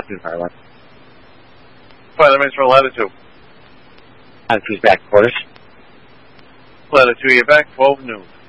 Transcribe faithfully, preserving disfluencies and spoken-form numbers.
Not too far away. Flight remains for Latitude. Latitude's back quarters. Latitude, you're back, twelve noon.